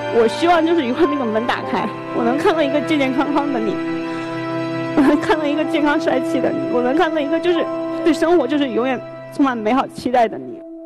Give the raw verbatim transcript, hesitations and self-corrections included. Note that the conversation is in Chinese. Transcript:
我希望就是以后那个门打开，我能看到一个健健康康的你，我能看到一个健康帅气的你，我能看到一个就是对生活就是永远充满美好期待的你。